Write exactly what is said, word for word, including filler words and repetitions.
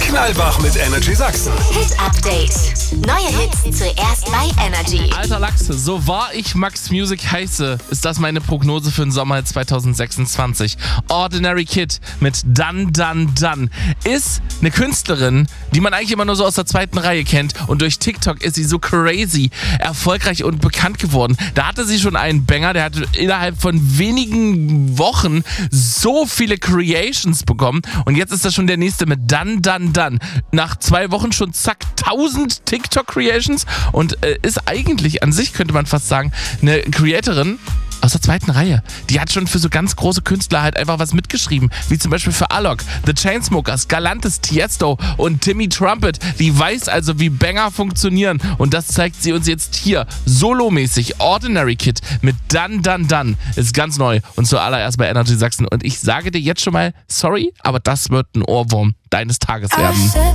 Knallwach mit Energy Sachsen. Hit Update. Neue Hits zuerst bei Energy. Alter Lachs, so wahr ich Max Music heiße, ist das meine Prognose für den Sommer zwanzig sechsundzwanzig. Ordinary Kid mit Dun Dun Dun ist eine Künstlerin, die man eigentlich immer nur so aus der zweiten Reihe kennt, und durch TikTok ist sie so crazy erfolgreich und bekannt geworden. Da hatte sie schon einen Banger, der hat innerhalb von wenigen Wochen so viele Creations bekommen, und jetzt ist das schon der nächste mit Dun Dun Dun. Nach zwei Wochen schon zack tausend TikTok-Creations und äh, ist eigentlich an sich, könnte man fast sagen, eine Creatorin aus der zweiten Reihe. Die hat schon für so ganz große Künstler halt einfach was mitgeschrieben, wie zum Beispiel für Alok, The Chainsmokers, Galantis, Tiesto und Timmy Trumpet. Die weiß also, wie Banger funktionieren, und das zeigt sie uns jetzt hier solomäßig. Ordinary Kid mit Dun Dun Dun ist ganz neu und zuallererst bei Energy Sachsen, und ich sage dir jetzt schon mal sorry, aber das wird ein Ohrwurm deines Tages werden.